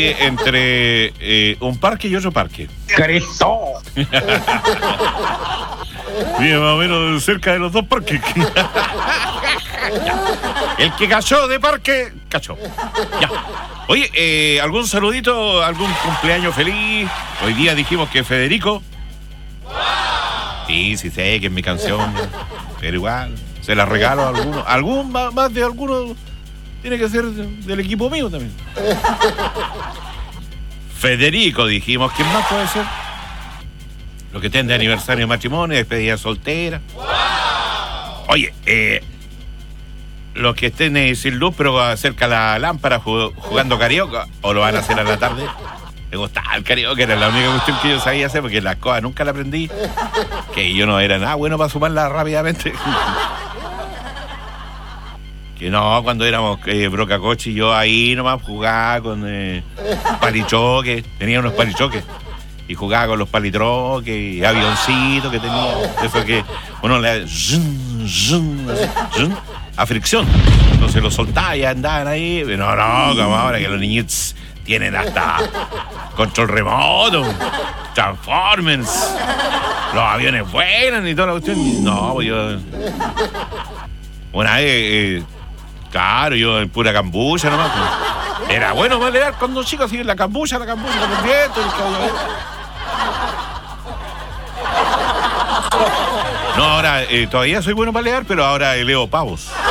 Entre un parque y otro parque. ¡Cristo! Vive más o menos cerca de los dos parques. Ya. El que cayó de parque, cayó. Ya. Oye, ¿algún saludito, algún cumpleaños feliz? Hoy día dijimos que Federico. Sí, sé que es mi canción. Pero igual, se la regalo a alguno. Algún más de alguno tiene que ser del equipo mío también. Federico, dijimos. ¿Quién más puede ser? Lo que estén de aniversario de matrimonio, despedida soltera. Oye, los que estén sin luz, pero cerca de la lámpara jugando carioca, o lo van a hacer a la tarde. Me gustaba el carioca, era la única cuestión que yo sabía hacer, porque las cosas nunca la aprendí. Que yo no era nada bueno para sumarla rápidamente. Que no, cuando éramos Brocacochi, yo ahí nomás jugaba con palichoques, tenía unos palichoques. Y jugaba con los palitroques y avioncitos que tenía. Eso que uno le a fricción. Entonces los soltaba y andaban ahí. No, como ahora que los niñitos tienen hasta control remoto, Transformers, los aviones vuelan y toda la cuestión. No, pues yo. Una vez, claro, yo en pura cambucha nomás. Pues. Era bueno balear cuando chicos, así en la cambucha, con el viento, el caballo. No, ahora todavía soy bueno para leer, pero ahora leo pavos.